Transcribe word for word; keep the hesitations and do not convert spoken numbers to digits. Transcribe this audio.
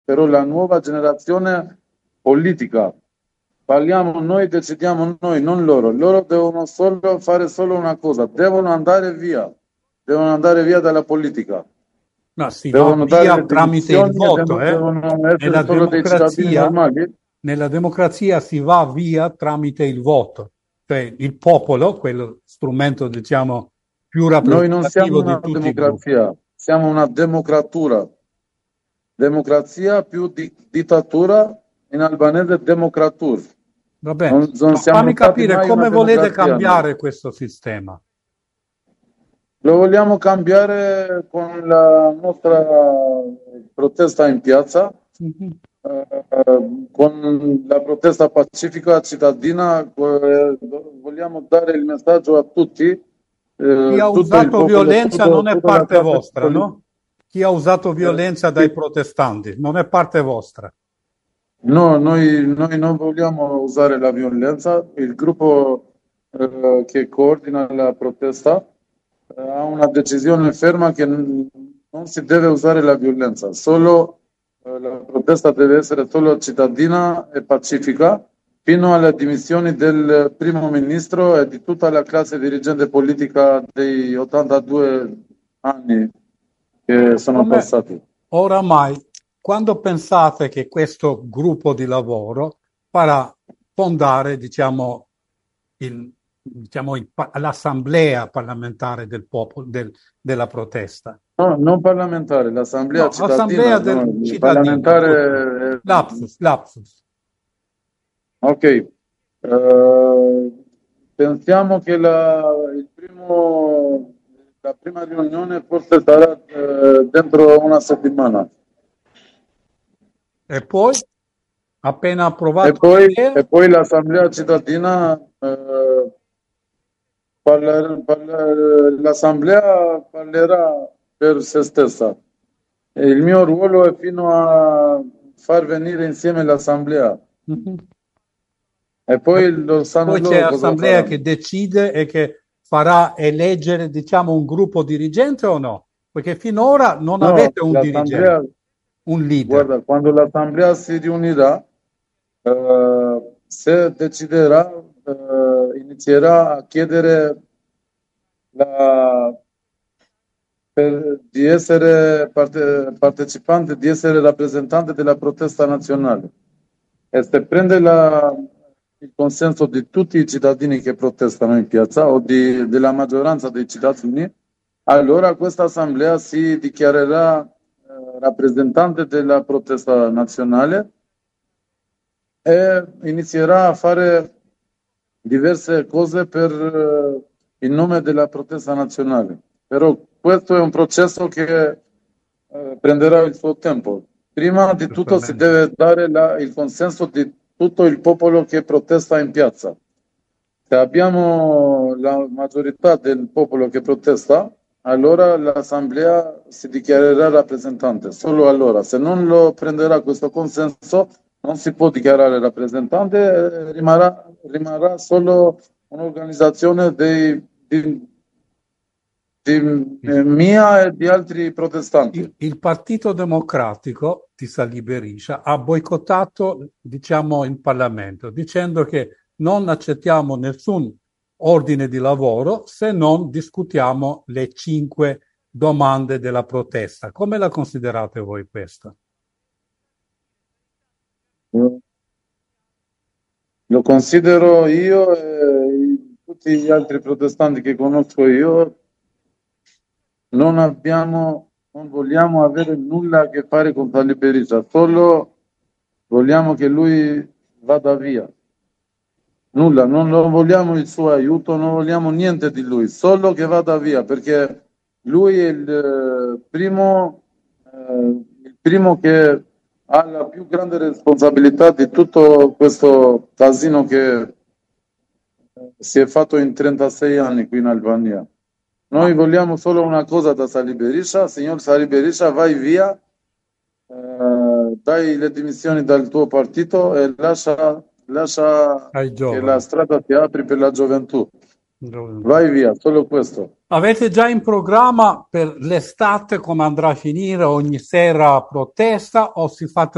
però la nuova generazione politica. Parliamo noi, decidiamo noi, non loro. Loro devono solo fare solo una cosa, devono andare via, devono andare via dalla politica, Ma si va devono dare via le tramite il dimissioni e voto, devono, eh? devono essere Nella solo dei cittadini democrazia, normali. nella democrazia si va via tramite il voto, cioè il popolo, quello strumento, diciamo, più Noi non siamo rappresentativo di una tutti i gruppi. democrazia, siamo una democratura. Democrazia più di- dittatura, in albanese democratur. Va bene, Non, non ma siamo fammi stati capire mai una come volete democrazia noi. cambiare questo sistema. Lo vogliamo cambiare con la nostra protesta in piazza, Mhm. eh, con la protesta pacifica cittadina. Eh, vogliamo dare il messaggio a tutti, Chi ha eh, tutto il usato popolo, violenza tutto- non è tutta la parte classe vostra, politica. no? Chi ha usato Eh, violenza dai sì. protestanti non è parte vostra. No, noi, noi non vogliamo usare la violenza. Il gruppo eh, che coordina la protesta eh, ha una decisione ferma che n- non si deve usare la violenza. Solo eh, la protesta deve essere solo cittadina e pacifica fino alle dimissioni del primo ministro e di tutta la classe dirigente politica dei ottantadue anni che sono Come passati. oramai, quando pensate che questo gruppo di lavoro farà fondare, diciamo, il- diciamo, il pa- l'assemblea parlamentare del popolo, del- della protesta? No, non parlamentare, l'assemblea No, assemblea cittadina, no, del il cittadino, giusto? parlamentare. eh, Lapsus, lapsus. ok. Eh, pensiamo che la, il primo, la prima riunione forse sarà eh, dentro una settimana E poi, appena e approvato poi, l'idea, e poi l'assemblea cittadina eh, parler- parler- l'assemblea parlerà per se stessa. E il mio ruolo è fino a far venire insieme l'assemblea. mhm. E E poi lo sanno poi c'è loro cosa l'assemblea che faranno. decide e che farà eleggere, diciamo, un gruppo dirigente o no? Perché finora non No, avete un dirigente, l'assemblea, un leader. guarda, quando l'assemblea si riunirà, eh, se deciderà, eh, inizierà a chiedere la- per- di essere parte- partecipante, di essere rappresentante della protesta nazionale. E se prende la- il consenso di tutti i cittadini che protestano in piazza o di- della maggioranza dei cittadini, allora questa assemblea si dichiarerà eh, rappresentante della protesta nazionale e inizierà a fare diverse cose per eh, in nome della protesta nazionale. Però questo è un processo che eh, prenderà il suo tempo. Prima di tutto si Certamente. deve dare la- il consenso di tutto il popolo che protesta in piazza. Se abbiamo la maggiorità del popolo che protesta, allora l'assemblea si dichiarerà rappresentante. Solo allora, se non lo prenderà questo consenso, non si può dichiarare rappresentante, eh, rimarrà, rimarrà solo un'organizzazione dei, di, di, eh, mia e di altri protestanti. Il, il Partito Democratico di Sali Berisha ha boicottato, diciamo, il Parlamento, dicendo che non accettiamo nessun ordine di lavoro se non discutiamo le cinque domande della protesta. Come la considerate voi questa? Lo considero io e tutti gli altri protestanti che conosco io, non abbiamo, non vogliamo avere nulla a che fare con Sali Berisha, solo vogliamo che lui vada via. Nulla, non non vogliamo il suo aiuto, non vogliamo niente di lui, solo che vada via, perché lui è il eh, primo, eh, il primo che ha la più grande responsabilità di tutto questo casino che eh, si è fatto in trentasei anni qui in Albania. Ma Noi vogliamo solo una cosa da Sali Berisha, signor Sali Berisha, vai via, eh, dai le dimissioni dal tuo partito e lascia, lascia ai che la giovani. strada si apri per la gioventù. Vai via, solo questo. Avete già in programma per l'estate come andrà a finire? Ogni sera protesta o si fa